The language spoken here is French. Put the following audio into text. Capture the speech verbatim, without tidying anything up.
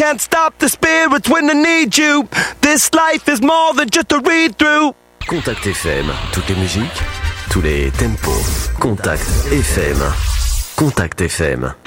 can't stop the spirits when they need you. This life is more than just a read-through. Contact F M, toutes les musiques, tous les tempos. Contact F M. Contact F M.